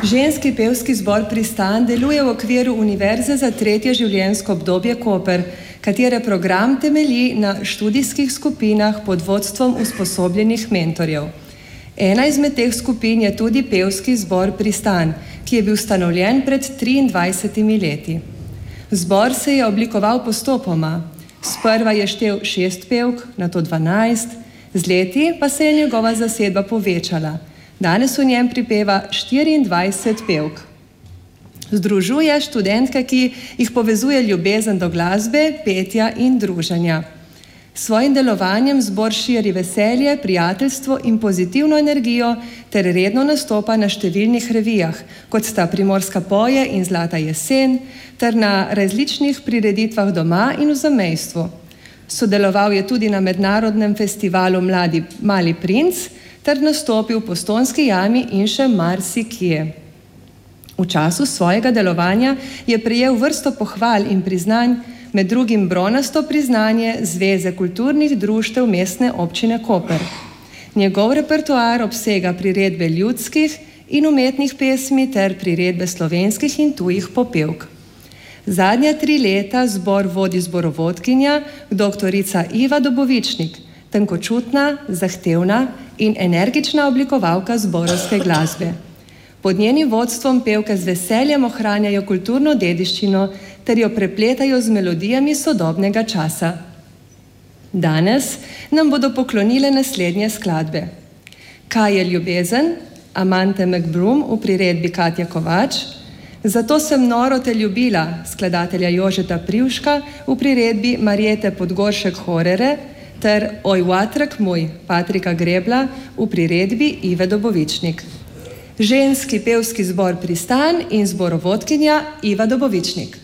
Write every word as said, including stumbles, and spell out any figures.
Ženski pevski zbor Pristan deluje v okviru Univerze za tretje življenjsko obdobje Koper, katere program temelji na študijskih skupinah pod vodstvom usposobljenih mentorjev. Ena izmed teh skupin je tudi pevski zbor Pristan, ki je bil ustanovljen pred triindvajsetimi leti. Zbor se je oblikoval postopoma. Sprva je štel šest pevk, nato dvanajst, z leti pa se je njegova zasedba povečala. Danes v njem pripeva štiriindvajset pevk. Združuje študentke, ki jih povezuje ljubezen do glasbe, petja in druženja. S svojim delovanjem zbor širi veselje, prijateljstvo in pozitivno energijo ter redno nastopa na številnih revijah, kot sta Primorska poje in Zlata jesen, ter na različnih prireditvah doma in v zamejstvu. Sodeloval je tudi na mednarodnem festivalu Mladi Mali princ ter nastopil v Postojnski jami in še marsikje. V času svojega delovanja je prejel vrsto pohval in priznanj, med drugim bronasto priznanje Zveze kulturnih društev Mestne občine Koper. Njegov repertoar obsega priredbe ljudskih in umetnih pesmi ter priredbe slovenskih in tujih popevk. Zadnja tri leta zbor vodi zborovodkinja doktorica Iva Dobovičnik, tenkočutna, zahtevna in energična oblikovalka zborovske glasbe. Pod njenim vodstvom pevke z veseljem ohranjajo kulturno dediščino ter jo prepletajo z melodijami sodobnega časa. Danes nam bodo poklonile naslednje skladbe. Kaj je ljubezen? Amante McBroom v priredbi Katja Kovač, Zato sem noro te ljubila, skladatelja Jožeta Privška v priredbi Marjete Podgoršek-Horere ter Oj vatrak moj, Patrika Grebla v priredbi Ive Dobovičnik. Ženski pevski zbor Pristan in zborovodkinja Iva Dobovičnik.